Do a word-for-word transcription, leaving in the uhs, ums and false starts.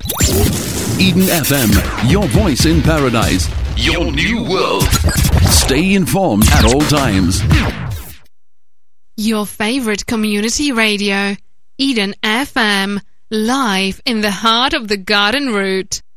Eden F M, your voice in paradise, your new world. Stay informed at all times. Your favorite community radio, Eden F M, live in the heart of the Garden Route.